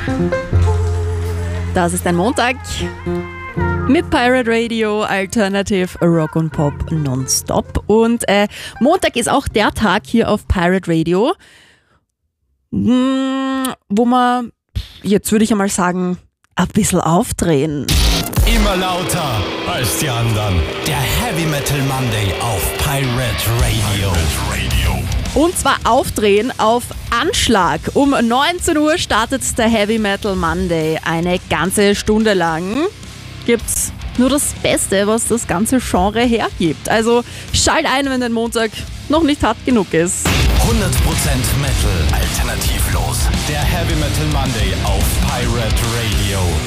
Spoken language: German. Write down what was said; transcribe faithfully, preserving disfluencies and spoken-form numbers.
Das ist ein Montag mit Pirate Radio, Alternative Rock und Pop nonstop. Und äh, Montag ist auch der Tag hier auf Pirate Radio, mh, wo man, jetzt würde ich einmal sagen, ein bisschen aufdrehen. Immer lauter als die anderen. Der Heavy Metal Monday auf Pirate Radio. Und zwar aufdrehen auf Anschlag. Um neunzehn Uhr startet der Heavy Metal Monday. Eine ganze Stunde lang gibt's nur das Beste, was das ganze Genre hergibt. Also schalt ein, wenn dein Montag noch nicht hart genug ist. hundert Prozent Metal, alternativlos. Der Heavy Metal Monday auf Pirate Radio.